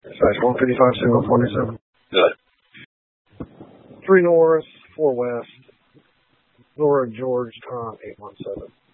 Size 155, single 27. Good. 3 north, 4 west. Nora George, Tom 817.